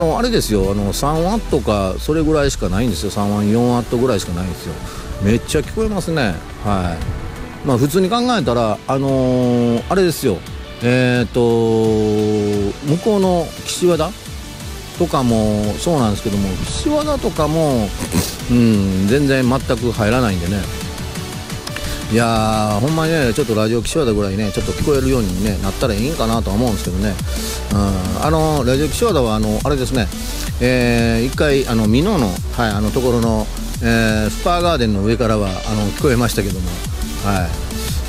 あれですよ、3ワットかそれぐらいしかないんですよ。3ワット4ワットぐらいしかないんですよ。めっちゃ聞こえますね。はい。まあ普通に考えたらあれですよ、向こうの岸和田とかもそうなんですけども、岸和田とかも全然全く入らないんでね。いやーほんまにね、ちょっとラジオ岸和田ぐらいねちょっと聞こえるように、ね、なったらいいんかなとは思うんですけどね。ラジオ岸和田はあれですね、一回美濃の、はい、ところの、スパーガーデンの上からは聞こえましたけども、はい、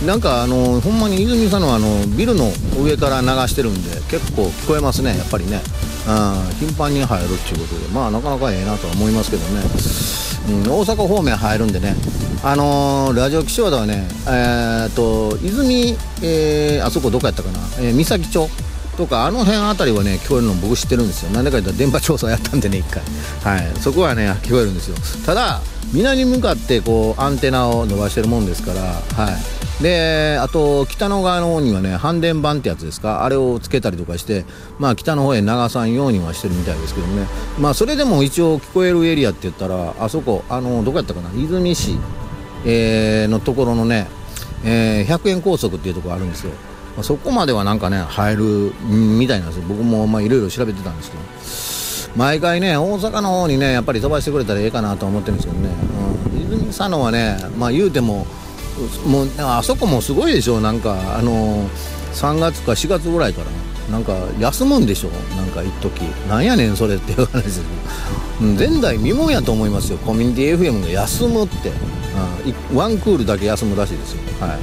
なんかほんまに泉佐野はビルの上から流してるんで結構聞こえますね、やっぱりね。頻繁に入るっていうことで、まあなかなかええなとは思いますけどね。大阪方面入るんでね、ラジオ岸和田はね、泉、あそこどこやったかな、三崎町とか辺あたりはね聞こえるの僕知ってるんですよ。なんでか言ったら電波調査やったんでね一回、はい、そこはね聞こえるんですよ。ただ南に向かってこうアンテナを伸ばしてるもんですから、はい、であと北の側の方にはね半電板ってやつですか、あれをつけたりとかして、まあ北の方へ流さんようにはしてるみたいですけどね。まあそれでも一応聞こえるエリアって言ったらあそこどこやったかな、泉市、のところのね、100円高速っていうところあるんですよ。そこまではなんかね入るみたいなんですよ。僕もいろいろ調べてたんですけど、毎回ね大阪の方にねやっぱり飛ばしてくれたらええかなと思ってるんですけどね。泉佐野はねまあ言うてももうあそこもすごいでしょ。なんか3月か4月ぐらいからなんか休むんでしょ。なんか一時なんやねんそれっていう話ですけど、前代未聞やと思いますよ。コミュニティ FM が休むって、ワンクールだけ休むらしいですよ。はい、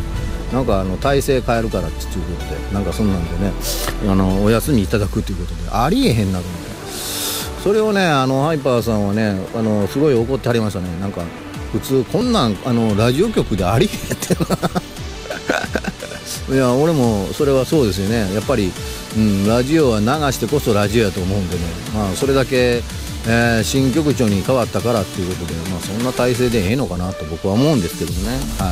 なんか体制変えるからっていうことでなんかそんなんでねお休みいただくということでありえへんなと思って、それをねハイパーさんはねすごい怒ってはりましたね。なんか普通こんなんラジオ局でありえっていや俺もそれはそうですよね。やっぱり、ラジオは流してこそラジオやと思うんでね、まあそれだけ、新局長に変わったからっていうことで、まあそんな体制でええのかなと僕は思うんですけどね。はい、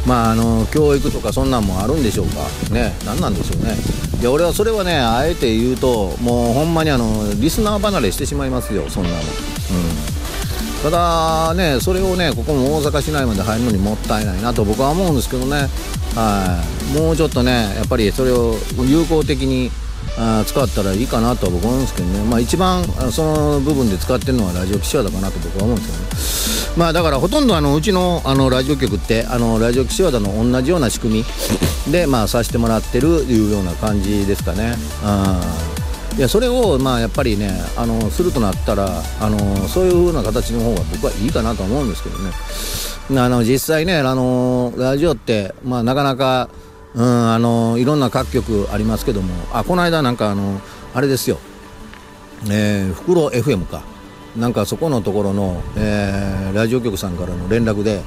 まあ教育とかそんなんもあるんでしょうかね。何なんでしょうね。いや俺はそれはねあえて言うともうほんまにリスナー離れしてしまいますよ、そんなの。ただねそれをねここも大阪市内まで入るのにもったいないなと僕は思うんですけどね。はい、もうちょっとねやっぱりそれを有効的に使ったらいいかなとは僕は思うんですけどね。まあ一番その部分で使ってるのはラジオ岸和田かなと僕は思うんですけどね。まあだからほとんどうちのラジオ局ってラジオ岸和田の同じような仕組みでまあさせてもらってるいうような感じですかね。いやそれをまあやっぱりねするとなったらそういう風な形の方が僕はいいかなと思うんですけどね。実際ねラジオってまあなかなかいろんな各局ありますけども、この間なんかあれですよ、袋 FM かなんかそこのところの、ラジオ局さんからの連絡で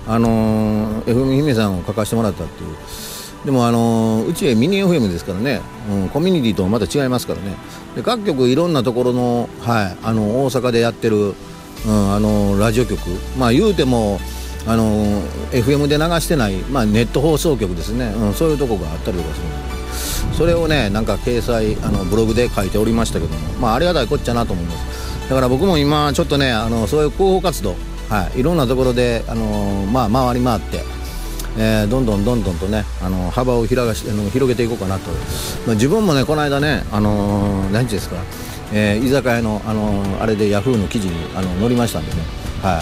FM 姫さんを書かせてもらったっていう。でもうちへミニ FM ですからね、コミュニティとはまた違いますからね。で各局いろんなところの、はい、大阪でやってる、ラジオ局、まあ言うてもFM で流してない、まあ、ネット放送局ですね、そういうとこがあったりとかするので、それをねなんか掲載ブログで書いておりましたけども、まあありがたいこっちゃなと思います。だから僕も今ちょっとねそういう広報活動、はい、いろんなところでまあ回り回って、どんどんとね幅を広げていこうかなと。まあ、自分もねこの間ね何ていうんですか、居酒屋のあれでヤフーの記事に載りましたんでね。はい、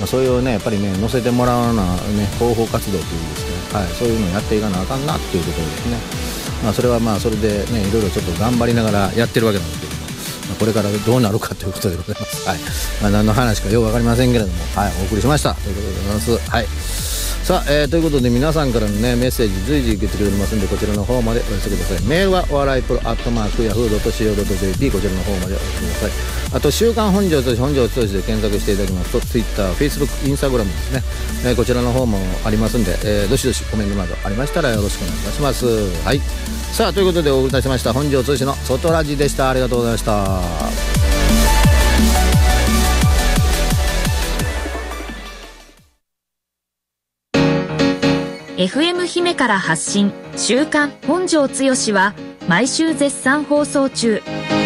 そういうねやっぱりね載せてもらうようなね広報活動というんですね、はい、そういうのをやっていかなあかんなっていうところですね。まあそれはまあそれでねいろいろちょっと頑張りながらやってるわけなんですけども、これからどうなるかということでございます。はい、何の話かよく分かりませんけれども、はい、お送りしましたということでございます。はい、さあ、ということで皆さんからのねメッセージ随時受け付けておりますので、こちらの方までお寄せください。メールはお笑いプロ@yahoo.co.jp こちらの方までお寄せください。あと週刊本庄剛志で検索していただきますと Twitter、Facebook、Instagram ですね、こちらの方もありますんで、どしどしコメントなどありましたらよろしくお願いいたします。はい、さあということでお送りいたしました本庄剛志の外ラジでした。ありがとうございました。 FM 姫から発信週刊本庄剛志は毎週絶賛放送中。